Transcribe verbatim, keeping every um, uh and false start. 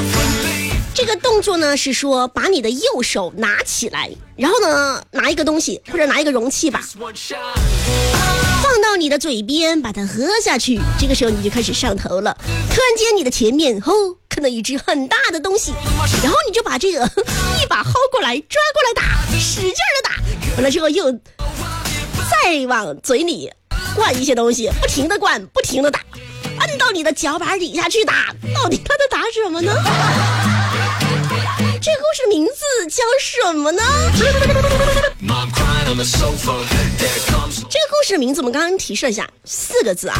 这个动作呢是说把你的右手拿起来，然后呢拿一个东西或者拿一个容器吧，放到你的嘴边，把它喝下去。这个时候你就开始上头了，突然间你的前面吼看到一只很大的东西，然后你就把这个一把薅过来，抓过来打，使劲的打，完了之后又再往嘴里灌一些东西，不停的灌，不停的打，按到你的脚板底下去打。到底他在打什么呢？这故事名字叫什么呢？这个故事的名字我们刚刚提示了一下，四个字啊，